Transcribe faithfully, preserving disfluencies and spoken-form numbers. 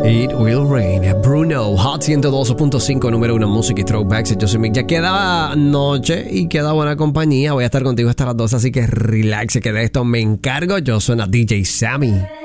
It Will Rain, Bruno, Hot ciento dos punto cinco, número uno, música y throwbacks. Yo soy Mick. Ya queda noche y queda buena compañía. Voy a estar contigo hasta las dos, así que relax, que de esto me encargo. Yo soy a D J Sammy.